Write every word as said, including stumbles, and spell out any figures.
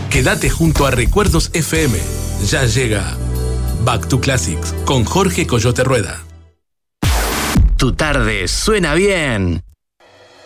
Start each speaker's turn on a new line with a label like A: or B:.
A: Quédate junto a Recuerdos F M. Ya llega Back to Classics con Jorge Coyote Rueda.
B: Tu tarde suena bien.